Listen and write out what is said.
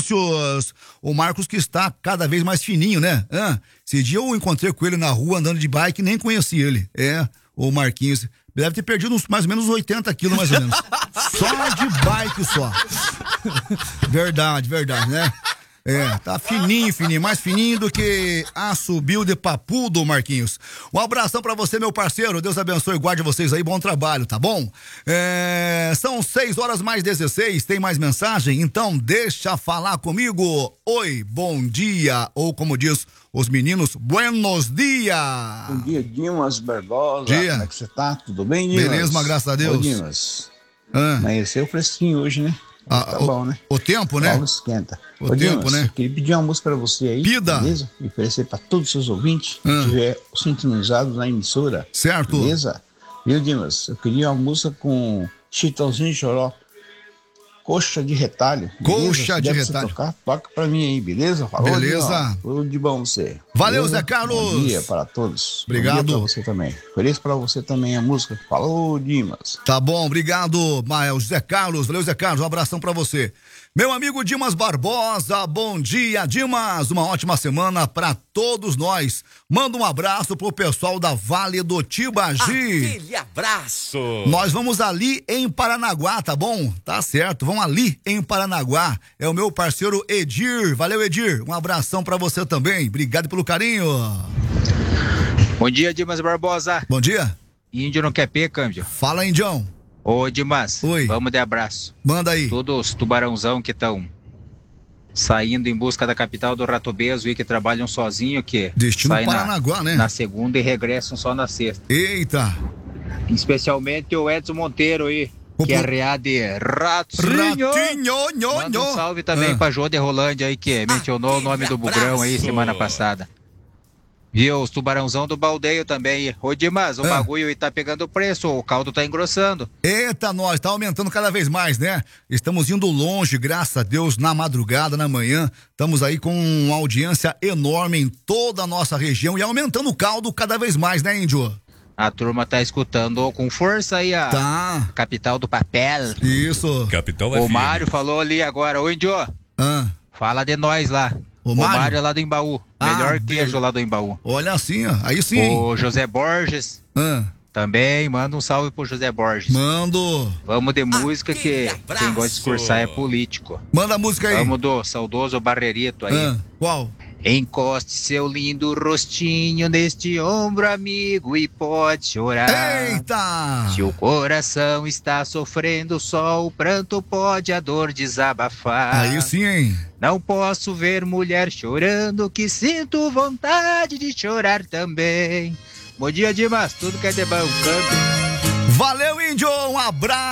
Vinícius. O Marcos que está cada vez mais fininho, né? Esse dia eu encontrei com ele na rua andando de bike e nem conheci ele. O Marquinhos. Deve ter perdido mais ou menos 80 quilos, mais ou menos. Só de bike, só. Verdade, né? Tá fininho, mais fininho do que assobio de papudo, Marquinhos. Um abração pra você, meu parceiro. Deus abençoe e guarde vocês aí. Bom trabalho, tá bom? São 6h mais 16. Tem mais mensagem? Então deixa falar comigo. Oi, bom dia. Ou como diz os meninos, buenos dias. Bom dia, Dimas Barbosa. Dia. Como é que você tá? Tudo bem, Dimas? Beleza, graças a Deus. Ô, Dimas. Amanheceu fresquinho hoje, né? Tá bom, né? O tempo, né? Logo esquenta. O tempo, Dimas, né? Eu queria pedir uma música pra você aí. Pida. Beleza? E oferecer pra todos os seus ouvintes que estiver sintonizado na emissora. Certo. Beleza? Viu, Dimas? Eu queria uma música com Chitãozinho e Choró. Coxa de retalho. Coxa de retalho. Toca pra mim aí, beleza? Falou, beleza. Dimas. Tudo de bom você. Valeu, beleza? Zé Carlos. Bom dia para todos. Obrigado. Bom dia pra você também. Ofereço pra você também a música. Falou, Dimas. Tá bom, obrigado, Zé Carlos. Valeu, Zé Carlos. Um abração pra você. Meu amigo Dimas Barbosa, bom dia, Dimas. Uma ótima semana pra todos nós. Manda um abraço pro pessoal da Vale do Tibagi. Aquele abraço. Nós vamos ali em Paranaguá, tá bom? Tá certo, vamos ali em Paranaguá. É o meu parceiro Edir. Valeu, Edir. Um abração pra você também. Obrigado pelo carinho. Bom dia, Dimas Barbosa. Bom dia. Índio não quer pé, câmbio. Fala, Indião. Ô, Dimas. Oi. Vamos de abraço. Manda aí. Todos os tubarãozão que estão saindo em busca da capital do Rato Bezo e que trabalham sozinho, que Destino saem Paranaguá, né? Na segunda e regressam só na sexta. Eita. Especialmente o Edson Monteiro aí, que é real de Ratinho. Manda um salve também pra Jô de Rolândia aí, que mencionou o nome do Bugrão aí semana passada. Viu, os tubarãozão do Baldeio também. Ô, Dimas, o bagulho aí tá pegando preço, o caldo tá engrossando. Eita, nós, tá aumentando cada vez mais, né? Estamos indo longe, graças a Deus, na madrugada, na manhã. Estamos aí com uma audiência enorme em toda a nossa região e aumentando o caldo cada vez mais, né, Índio? A turma tá escutando com força aí a capital do papel. Isso. Capital O Mário falou ali agora. Ô, Índio, fala de nós lá. O Mário é lá do Embaú. Melhor queijo lá do Embaú. Olha assim, ó. Aí sim. O José Borges. Também, manda um salve pro José Borges. Mando. Vamos de música que quem gosta de discursar é político. Manda a música aí. Vamos do saudoso Barrerito aí. Qual? Encoste seu lindo rostinho neste ombro, amigo, e pode chorar. Eita! Se o coração está sofrendo, só o pranto pode a dor desabafar. Aí sim, hein? Não posso ver mulher chorando, que sinto vontade de chorar também. Bom dia, Dimas. Tudo que é de bom, canto. Valeu, Índio. Um abraço.